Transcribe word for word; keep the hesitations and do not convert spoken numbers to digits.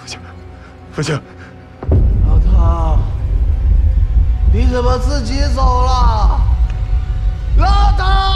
父亲， 老汤，你怎么自己走了？老汤！